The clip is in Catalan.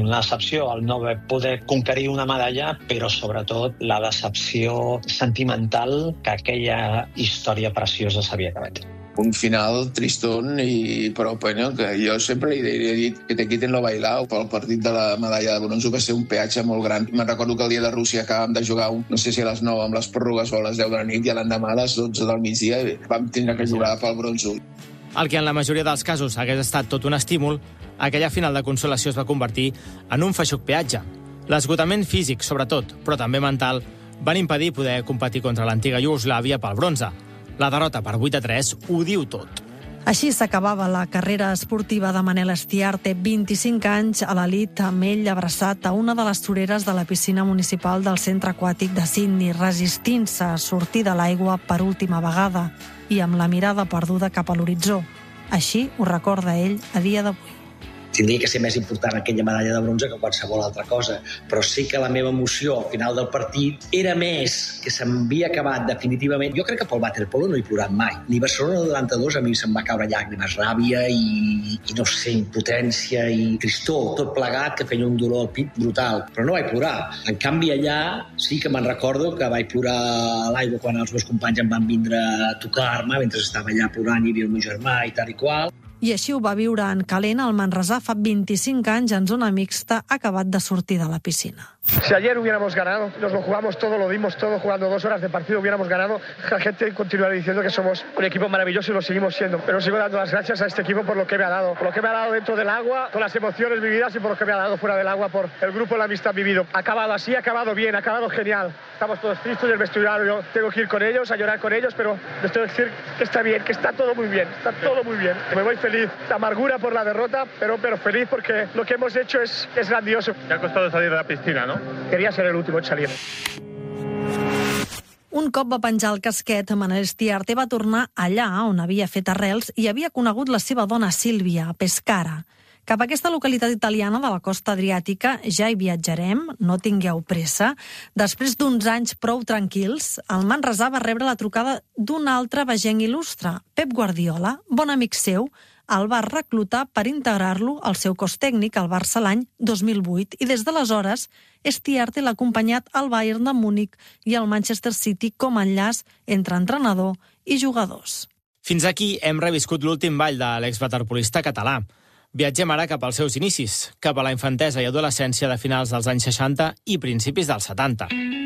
una decepció el no poder conquerir una medalla, però sobretot la decepció sentimental que aquella història preciosa s'havia acabat. Un final tristón, però bueno, que jo sempre li he dit que te quiten lo bailao pel partit de la medalla de bronze, va ser un peatge molt gran. Me'n recordo que el dia de Rússia acabàvem de jugar, no sé si a les 9 amb les pròrrogues o a les 10 de la nit, i l'endemà a les 12 del migdia vam tindre que jugar pel bronze. El que en la majoria dels casos hagués estat tot un estímul, aquella final de consolació es va convertir en un feixuc peatge. L'esgotament físic, sobretot, però també mental, van impedir poder competir contra l'antiga Iugoslàvia pel bronze. La derrota per 8-3 ho diu tot. Així s'acabava la carrera esportiva de Manel Estiarte, 25 anys a l'elit, amb ell abraçat a una de les toreres de la piscina municipal del centre aquàtic de Sydney, resistint-se a sortir de l'aigua per última vegada i amb la mirada perduda cap a l'horitzó. Així ho recorda ell a dia d'avui. Tindria que ser més important aquella medalla de bronze que qualsevol altra cosa, però sí que la meva emoció al final del partit era més que s'havia acabat definitivament. Jo crec que pel waterpolo no he plorat mai. Ni Barcelona del 92 a mi se'm va caure llàgrimes, ràbia i no sé, impotència i tristor, tot plegat, que feia un dolor al pit brutal, però no vaig plorar. En canvi allà sí que me'n recordo que vaig plorar a l'aigua quan els meus companys em van vindre a tocar-me mentre estava allà plorant, hi havia el meu germà i tal i qual. I així ho va viure en calent al Manresà fa 25 anys en zona mixta, acabat de sortir de la piscina. Si ayer hubiéramos ganado, nos lo jugamos todo, lo dimos todo, jugando 2 horas de partido, hubiéramos ganado, la gente continuará diciendo que somos un equipo maravilloso y lo seguimos siendo. Pero sigo dando las gracias a este equipo por lo que me ha dado. Por lo que me ha dado dentro del agua, por las emociones vividas y por lo que me ha dado fuera del agua, por el grupo, la amistad vivido. Ha acabado así, ha acabado bien, ha acabado genial. Estamos todos tristes del vestuario, tengo que ir con ellos, a llorar con ellos, pero les tengo que decir que está bien, que está todo muy bien, está todo muy bien. Me voy feliz, la amargura por la derrota, pero feliz porque lo que hemos hecho es grandioso. Te ha costado salir de la piscina, ¿no? Quería ser el último en salir. Un cop va penjar el casquet, Manel Estiarte va tornar allà on havia fet arrels i havia conegut la seva dona Sílvia, a Pescara. Cap a aquesta localitat italiana de la costa adriàtica ja hi viatjarem, no tingueu pressa. Després d'uns anys prou tranquils, el Manresà va rebre la trucada d'un altre vegenc il·lustre, Pep Guardiola, bon amic seu, el va reclutar per integrar-lo al seu cos tècnic al Barça l'any 2008 i des d'aleshores Estiarte l'ha acompanyat al Bayern de Múnich i al Manchester City com a enllaç entre entrenador i jugadors. Fins aquí hem reviscut l'últim ball de l'exwaterpolista català. Viatgem ara cap als seus inicis, cap a la infantesa i adolescència de finals dels anys 60 i principis dels 70.